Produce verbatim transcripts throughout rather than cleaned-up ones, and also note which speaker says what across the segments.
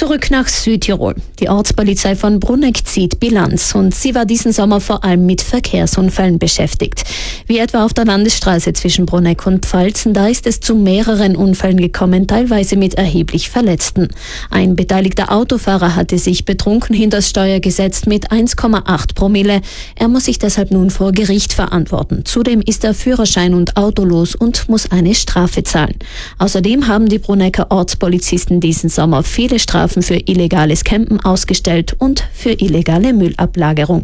Speaker 1: Zurück nach Südtirol. Die Ortspolizei von Bruneck zieht Bilanz und sie war diesen Sommer vor allem mit Verkehrsunfällen beschäftigt. Wie etwa auf der Landesstraße zwischen Bruneck und Pfalzen, da ist es zu mehreren Unfällen gekommen, teilweise mit erheblich Verletzten. Ein beteiligter Autofahrer hatte sich betrunken hinters Steuer gesetzt mit eins Komma acht Promille. Er muss sich deshalb nun vor Gericht verantworten. Zudem ist er Führerschein- und autolos und muss eine Strafe zahlen. Außerdem haben die Brunecker Ortspolizisten diesen Sommer viele Strafen für illegales Campen ausgestellt und für illegale Müllablagerung.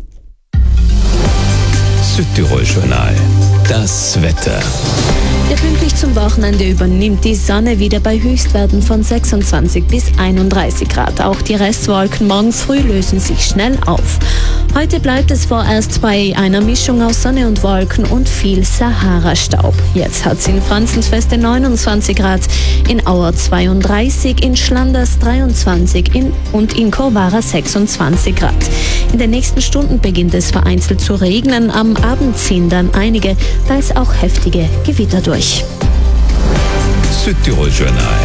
Speaker 2: Südtirol-Journal. Das Wetter.
Speaker 1: Ja, pünktlich zum Wochenende übernimmt die Sonne wieder bei Höchstwerten von sechsundzwanzig bis einunddreißig Grad. Auch die Restwolken morgen früh lösen sich schnell auf. Heute bleibt es vorerst bei einer Mischung aus Sonne und Wolken und viel Sahara-Staub. Jetzt hat es in Franzensfeste neunundzwanzig Grad, in Auer zweiunddreißig, in Schlanders dreiundzwanzig in, und in Corvara sechsundzwanzig Grad. In den nächsten Stunden beginnt es vereinzelt zu regnen. Am Abend ziehen dann einige, teils auch heftige Gewitter durch.
Speaker 2: Südtirol-Journal.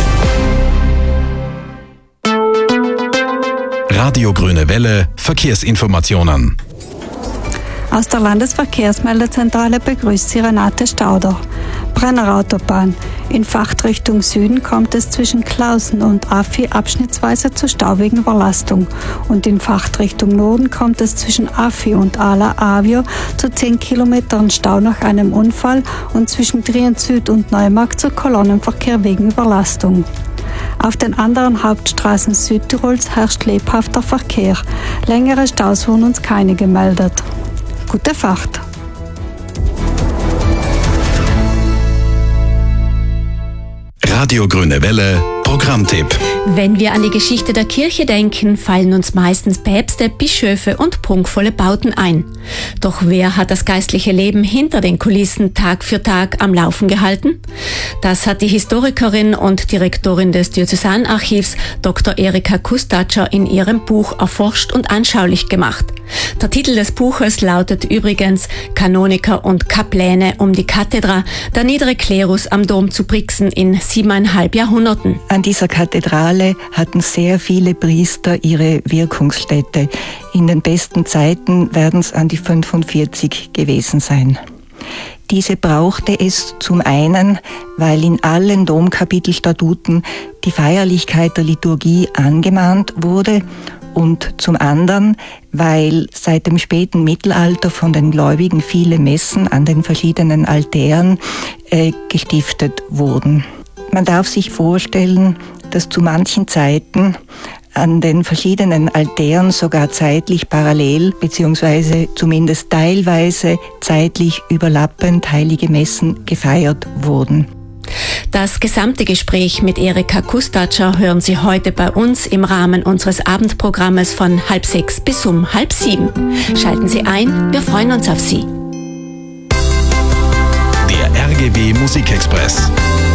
Speaker 2: Radio Grüne Welle, Verkehrsinformationen.
Speaker 3: Aus der Landesverkehrsmeldezentrale begrüßt Sie Renate Stauder. Brennerautobahn. In Fachrichtung Süden kommt es zwischen Klausen und Affi abschnittsweise zu Stau wegen Überlastung. Und in Fachrichtung Norden kommt es zwischen Affi und Ala Avio zu zehn Kilometern Stau nach einem Unfall und zwischen Trient Süd und Neumarkt zu Kolonnenverkehr wegen Überlastung. Auf den anderen Hauptstraßen Südtirols herrscht lebhafter Verkehr. Längere Staus wurden uns keine gemeldet. Gute Fahrt!
Speaker 2: Radio Grüne Welle, Programmtipp.
Speaker 4: Wenn wir an die Geschichte der Kirche denken, fallen uns meistens Päpste, Bischöfe und prunkvolle Bauten ein. Doch wer hat das geistliche Leben hinter den Kulissen Tag für Tag am Laufen gehalten? Das hat die Historikerin und Direktorin des Diözesanarchivs Doktor Erika Kustatscher in ihrem Buch erforscht und anschaulich gemacht. Der Titel des Buches lautet übrigens Kanoniker und Kapläne um die Kathedra, der niedere Klerus am Dom zu Brixen in siebeneinhalb Jahrhunderten.
Speaker 5: An dieser Kathedrale hatten sehr viele Priester ihre Wirkungsstätte. In den besten Zeiten werden es an die fünfundvierzig gewesen sein. Diese brauchte es zum einen, weil in allen Domkapitelstatuten die Feierlichkeit der Liturgie angemahnt wurde, und zum anderen, weil seit dem späten Mittelalter von den Gläubigen viele Messen an den verschiedenen Altären äh, gestiftet wurden. Man darf sich vorstellen, dass zu manchen Zeiten an den verschiedenen Altären sogar zeitlich parallel bzw. zumindest teilweise zeitlich überlappend heilige Messen gefeiert wurden.
Speaker 4: Das gesamte Gespräch mit Erika Kustatscher hören Sie heute bei uns im Rahmen unseres Abendprogrammes von halb sechs bis um halb sieben. Schalten Sie ein, wir freuen uns auf Sie.
Speaker 2: Der R G W Musikexpress.